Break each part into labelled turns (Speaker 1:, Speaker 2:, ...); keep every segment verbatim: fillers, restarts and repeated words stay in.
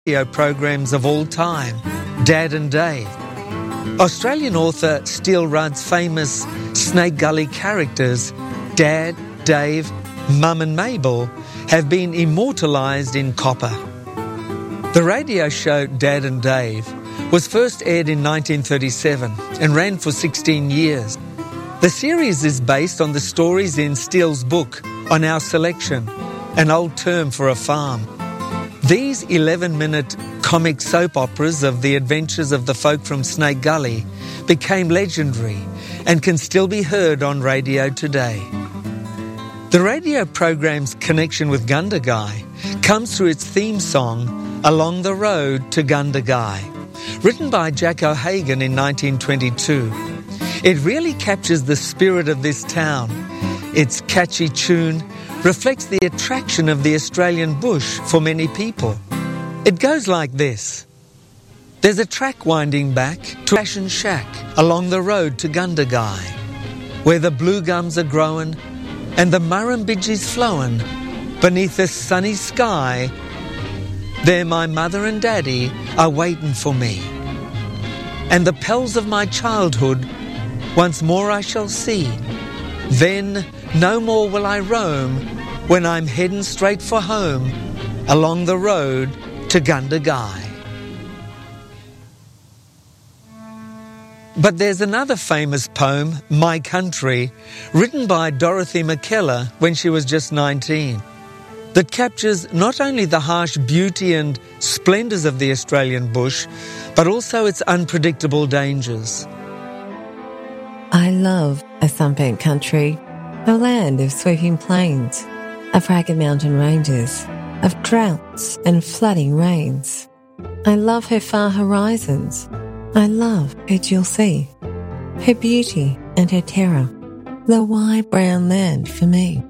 Speaker 1: radio programs of all time, Dad and Dave. Australian author Steele Rudd's famous Snake Gully characters, Dad, Dave, Mum and Mabel, have been immortalised in copper. The radio show Dad and Dave was first aired in nineteen thirty-seven and ran for sixteen years. The series is based on the stories in Steele's book, On Our Selection, an old term for a farm. These eleven-minute comic soap operas of the adventures of the folk from Snake Gully became legendary and can still be heard on radio today. The radio program's connection with Gundagai comes through its theme song, Along the Road to Gundagai, written by Jack O'Hagan in nineteen twenty-two. It really captures the spirit of this town. Its catchy tune reflects the attraction of the Australian bush for many people. It goes like this. There's a track winding back to Ashen Shack along the road to Gundagai, where the blue gums are growing and the Murrumbidgee's flowing beneath a sunny sky. There my mother and daddy are waiting for me, and the pals of my childhood once more I shall see. Then no more will I roam when I'm heading straight for home along the road to Gundagai. But there's another famous poem, My Country, written by Dorothy McKellar when she was just nineteen, that captures not only the harsh beauty and splendours of the Australian bush, but also its unpredictable dangers.
Speaker 2: I love a sunbent country, a land of sweeping plains, of ragged mountain ranges, of droughts and flooding rains. I love her far horizons. I love her dual sea, her beauty and her terror, the wide brown land for me.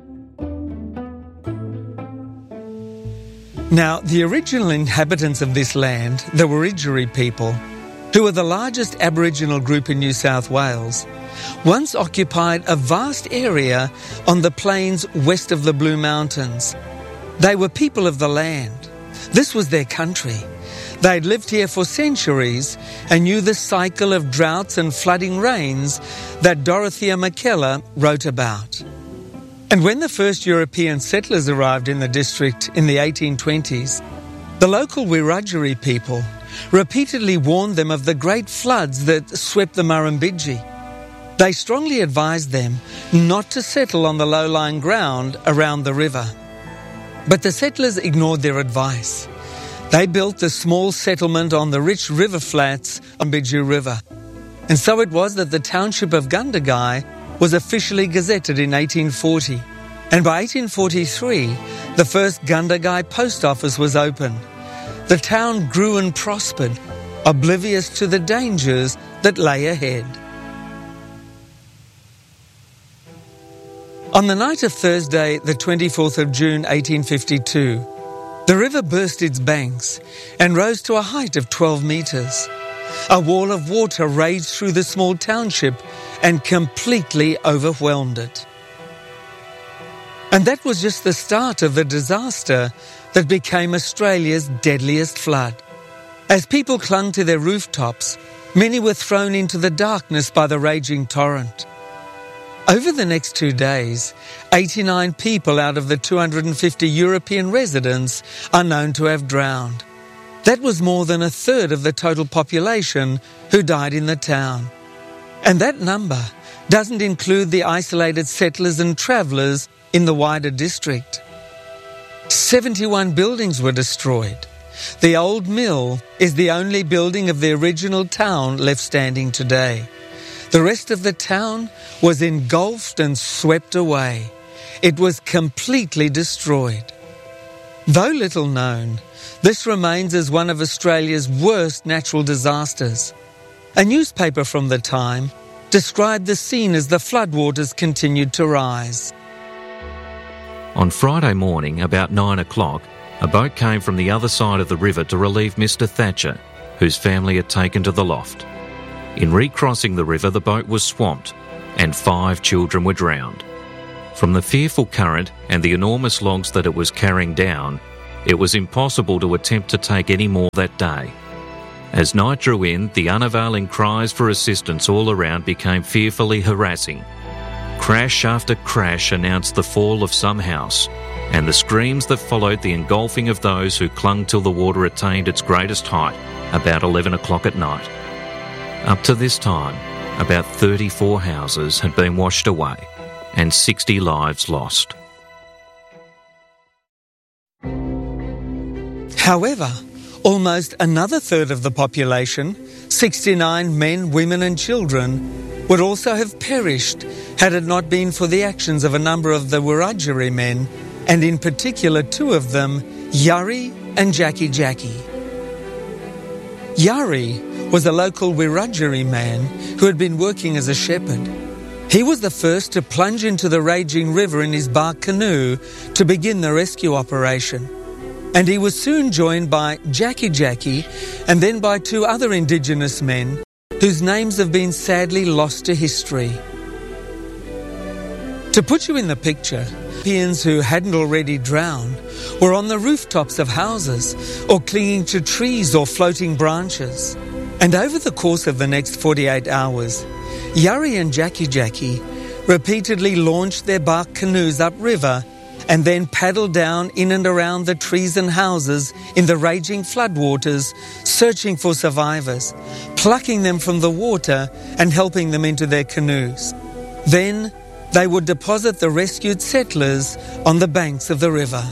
Speaker 1: Now, the original inhabitants of this land, the Wiradjuri people, who are the largest Aboriginal group in New South Wales, once occupied a vast area on the plains west of the Blue Mountains. They were people of the land. This was their country. They'd lived here for centuries and knew the cycle of droughts and flooding rains that Dorothea McKellar wrote about. And when the first European settlers arrived in the district in the eighteen twenties, the local Wiradjuri people repeatedly warned them of the great floods that swept the Murrumbidgee. They strongly advised them not to settle on the low-lying ground around the river. But the settlers ignored their advice. They built a small settlement on the rich river flats on Murrumbidgee River. And so it was that the township of Gundagai was officially gazetted in eighteen forty. And by eighteen forty-three, the first Gundagai post office was opened. The town grew and prospered, oblivious to the dangers that lay ahead. On the night of Thursday, the twenty-fourth of June, eighteen fifty-two, the river burst its banks and rose to a height of twelve metres. A wall of water raged through the small township and completely overwhelmed it. And that was just the start of the disaster that became Australia's deadliest flood. As people clung to their rooftops, many were thrown into the darkness by the raging torrent. Over the next two days, eighty-nine people out of the two hundred fifty European residents are known to have drowned. That was more than a third of the total population who died in the town. And that number doesn't include the isolated settlers and travellers in the wider district. seventy-one buildings were destroyed. The old mill is the only building of the original town left standing today. The rest of the town was engulfed and swept away. It was completely destroyed. Though little known, this remains as one of Australia's worst natural disasters. A newspaper from the time described the scene as the floodwaters continued to rise.
Speaker 3: On Friday morning, about nine o'clock, a boat came from the other side of the river to relieve Mister Thatcher, whose family had taken to the loft. In recrossing the river, the boat was swamped and five children were drowned. From the fearful current and the enormous logs that it was carrying down, it was impossible to attempt to take any more that day. As night drew in, the unavailing cries for assistance all around became fearfully harassing. Crash after crash announced the fall of some house, and the screams that followed the engulfing of those who clung till the water attained its greatest height, about eleven o'clock at night. Up to this time, about thirty-four houses had been washed away and sixty lives lost.
Speaker 1: However, almost another third of the population, sixty-nine men, women and children, would also have perished had it not been for the actions of a number of the Wiradjuri men, and in particular two of them, Yari and Jackie Jackie. Yari was a local Wiradjuri man who had been working as a shepherd. He was the first to plunge into the raging river in his bark canoe to begin the rescue operation. And he was soon joined by Jackie Jackie and then by two other Indigenous men whose names have been sadly lost to history. To put you in the picture, Europeans who hadn't already drowned were on the rooftops of houses or clinging to trees or floating branches. And over the course of the next forty-eight hours, Yari and Jackie Jackie repeatedly launched their bark canoes upriver and then paddled down in and around the trees and houses in the raging floodwaters, searching for survivors, plucking them from the water and helping them into their canoes. Then they would deposit the rescued settlers on the banks of the river.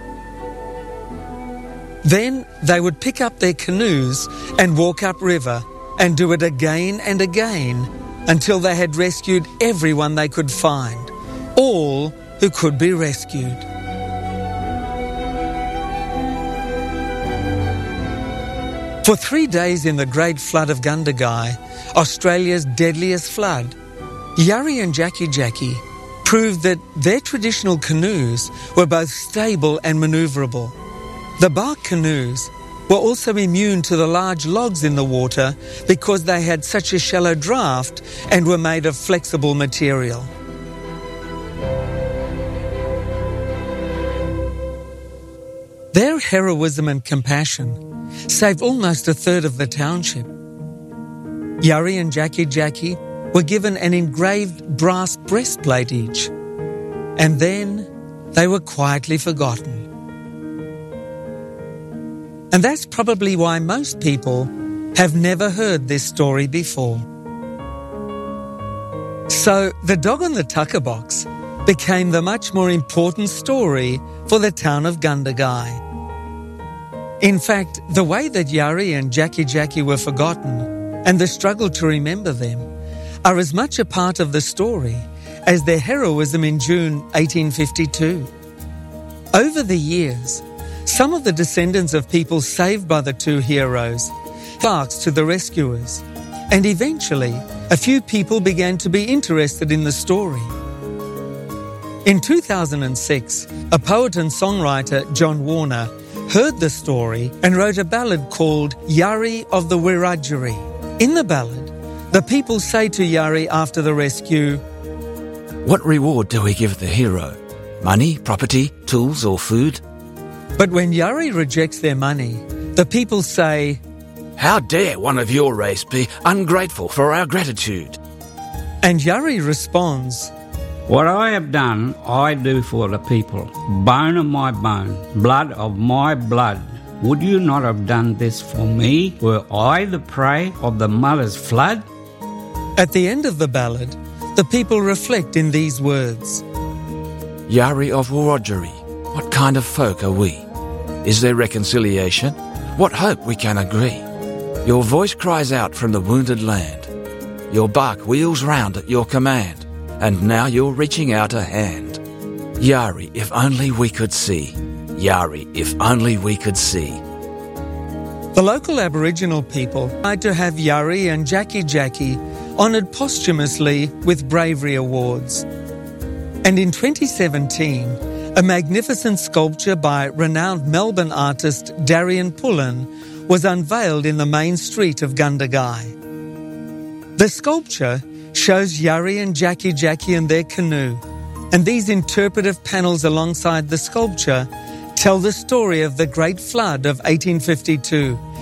Speaker 1: Then they would pick up their canoes and walk upriver and do it again and again until they had rescued everyone they could find, all who could be rescued. For three days in the Great Flood of Gundagai, Australia's deadliest flood, Yari and Jackie Jackie proved that their traditional canoes were both stable and manoeuvrable. The bark canoes were also immune to the large logs in the water because they had such a shallow draft and were made of flexible material. Their heroism and compassion saved almost a third of the township. Yari and Jackie Jackie were given an engraved brass breastplate each, and then they were quietly forgotten. And that's probably why most people have never heard this story before. So the dog on the tucker box became the much more important story for the town of Gundagai. In fact, the way that Yari and Jackie Jackie were forgotten and the struggle to remember them are as much a part of the story as their heroism in June eighteen fifty-two. Over the years, some of the descendants of people saved by the two heroes clerks to the rescuers, and eventually a few people began to be interested in the story. In two thousand six, a poet and songwriter, John Warner, heard the story and wrote a ballad called Yari of the Wiradjuri. In the ballad, the people say to Yari after the rescue,
Speaker 4: "What reward do we give the hero? Money, property, tools or food?"
Speaker 1: But when Yari rejects their money, the people say,
Speaker 4: "How dare one of your race be ungrateful for our gratitude?"
Speaker 1: And Yari responds,
Speaker 5: "What I have done, I do for the people. Bone of my bone, blood of my blood. Would you not have done this for me? Were I the prey of the mother's flood?"
Speaker 1: At the end of the ballad, the people reflect in these words,
Speaker 4: "Yari of Wiradjuri, what kind of folk are we? Is there reconciliation? What hope we can agree? Your voice cries out from the wounded land. Your bark wheels round at your command, and now you're reaching out a hand. Yari, if only we could see. Yari, if only we could see."
Speaker 1: The local Aboriginal people tried to have Yari and Jackie Jackie honoured posthumously with bravery awards. And in twenty seventeen, a magnificent sculpture by renowned Melbourne artist Darian Pullen was unveiled in the main street of Gundagai. The sculpture shows Yari and Jackie Jackie in their canoe, and these interpretive panels alongside the sculpture tell the story of the Great Flood of eighteen fifty-two